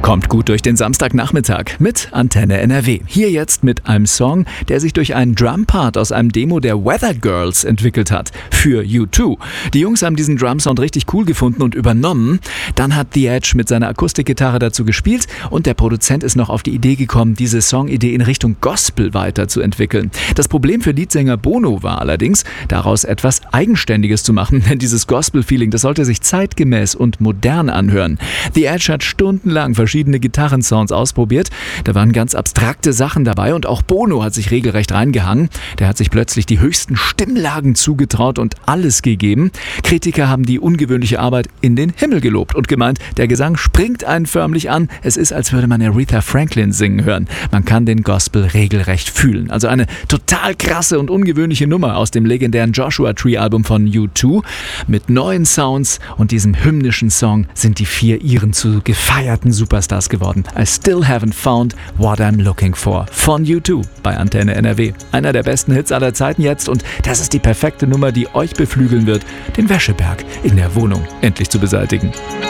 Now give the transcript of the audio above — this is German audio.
Kommt gut durch den Samstagnachmittag mit Antenne NRW. Hier jetzt mit einem Song, der sich durch einen Drumpart aus einem Demo der Weather Girls entwickelt hat. Für U2. Die Jungs haben diesen Drumsound richtig cool gefunden und übernommen. Dann hat The Edge mit seiner Akustikgitarre dazu gespielt und der Produzent ist noch auf die Idee gekommen, diese Songidee in Richtung Gospel weiterzuentwickeln. Das Problem für Leadsänger Bono war allerdings, daraus etwas Eigenständiges zu machen, denn dieses Gospel-Feeling, das sollte sich zeitgemäß und modern anhören. The Edge hat stundenlang verschiedene Gitarrensounds ausprobiert. Da waren ganz abstrakte Sachen dabei und auch Bono hat sich regelrecht reingehangen. Der hat sich plötzlich die höchsten Stimmlagen zugetraut und alles gegeben. Kritiker haben die ungewöhnliche Arbeit in den Himmel gelobt und gemeint, der Gesang springt einen förmlich an. Es ist, als würde man Aretha Franklin singen hören. Man kann den Gospel regelrecht fühlen. Also eine total krasse und ungewöhnliche Nummer aus dem legendären Joshua Tree Album von U2. Mit neuen Sounds und diesem hymnischen Song sind die 4 Iren zu gefeierten Superstars geworden. I still haven't found what I'm looking for. Von U2 bei Antenne NRW. Einer der besten Hits aller Zeiten jetzt und das ist die perfekte Nummer, die euch beflügeln wird, den Wäscheberg in der Wohnung endlich zu beseitigen.